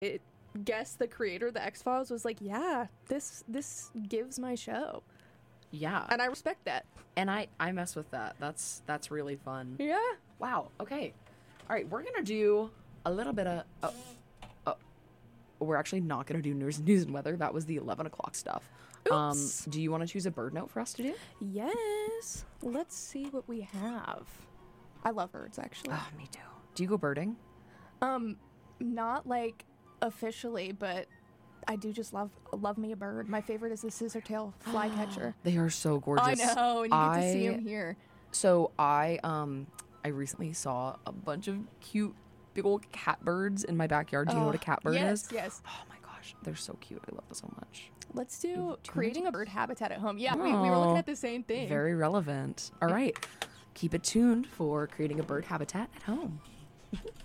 it guess the creator of the X-Files was like, yeah, this gives my show. Yeah. And I respect that. And I mess with that. That's really fun. Yeah. Wow. Okay. All right, we're going to do a little bit of we're actually not going to do news and weather. That was the 11 o'clock stuff. Oops. Do you want to choose a bird note for us to do? Yes. Let's see what we have. I love birds, actually. Oh, me too. Do you go birding? Not like officially, but I do just love me a bird. My favorite is the scissortail flycatcher. They are so gorgeous. I know, and you get to see them here. So I recently saw a bunch of cute big old catbirds in my backyard. Do you know what a catbird is? Yes. Oh my gosh, they're so cute. I love them so much. Let's do creating a bird habitat at home. Yeah, we were looking at the same thing. Very relevant. All right. Keep it tuned for creating a bird habitat at home.